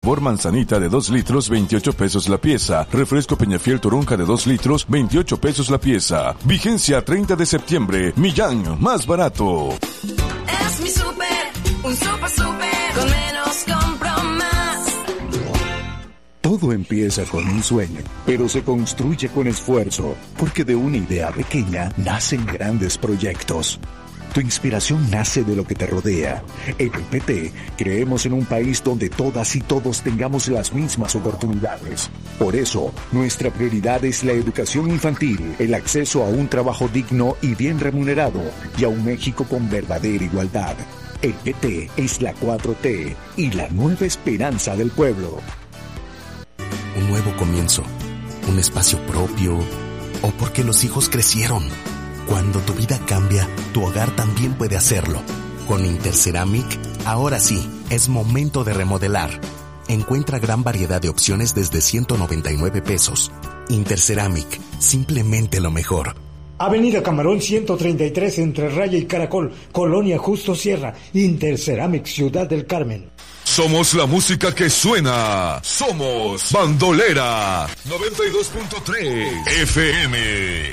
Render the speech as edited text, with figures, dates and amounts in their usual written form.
Licor Manzanita de 2 litros, 28 pesos la pieza. Refresco Peñafiel Toronja de 2 litros, 28 pesos la pieza. Vigencia 30 de septiembre. Millán, más barato. Es mi súper, un súper, con menos compro más. Todo empieza con un sueño, pero se construye con esfuerzo, porque de una idea pequeña nacen grandes proyectos. Tu inspiración nace de lo que te rodea. En el PT creemos en un país donde todas y todos tengamos las mismas oportunidades. Por eso, nuestra prioridad es la educación infantil, el acceso a un trabajo digno y bien remunerado, y a un México con verdadera igualdad. El PT es la 4T y la nueva esperanza del pueblo. Un nuevo comienzo, un espacio propio, o porque los hijos crecieron. Cuando tu vida cambia, tu hogar también puede hacerlo. Con Interceramic, ahora sí, es momento de remodelar. Encuentra gran variedad de opciones desde 199 pesos. Interceramic, simplemente lo mejor. Avenida Camarón 133 entre Raya y Caracol, Colonia Justo Sierra, Interceramic, Ciudad del Carmen. Somos la música que suena. Somos Bandolera 92.3 FM.